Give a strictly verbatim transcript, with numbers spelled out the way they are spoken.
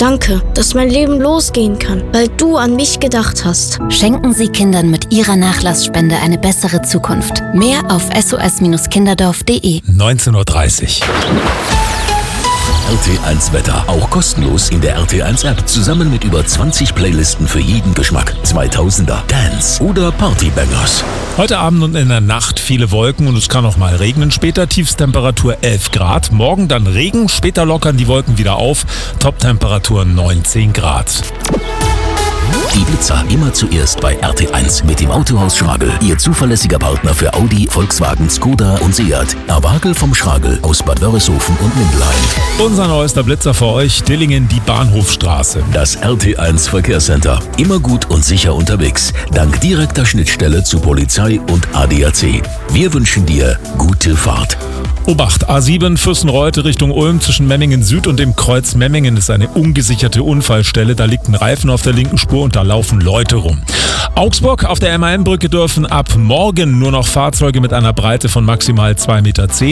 Danke, dass mein Leben losgehen kann, weil du an mich gedacht hast. Schenken Sie Kindern mit Ihrer Nachlassspende eine bessere Zukunft. Mehr auf s o s kinderdorf punkt d e. neunzehn Uhr dreißig. R T eins Wetter, auch kostenlos in der R T eins App, zusammen mit über zwanzig Playlisten für jeden Geschmack. zweitausender, Dance oder Partybangers. Heute Abend und in der Nacht viele Wolken und es kann auch mal regnen. Später Tiefstemperatur elf Grad. Morgen dann Regen, später lockern die Wolken wieder auf. Toptemperatur neunzehn Grad. Die Blitzer immer zuerst bei R T eins mit dem Autohaus Schragel. Ihr zuverlässiger Partner für Audi, Volkswagen, Skoda und Seat. Erwagel vom Schragel aus Bad Wörishofen und Mindelheim. Unser neuester Blitzer für euch, Dillingen, die Bahnhofstraße. Das R T eins Verkehrscenter. Immer gut und sicher unterwegs. Dank direkter Schnittstelle zu Polizei und A D A C. Wir wünschen dir gute Fahrt. Obacht, A sieben Fürstenreuth Richtung Ulm zwischen Memmingen Süd und dem Kreuz Memmingen ist eine ungesicherte Unfallstelle. Da liegt ein Reifen auf der linken Spur und da laufen Leute rum. Augsburg, auf der M A N-Brücke dürfen ab morgen nur noch Fahrzeuge mit einer Breite von maximal zwei Meter zehn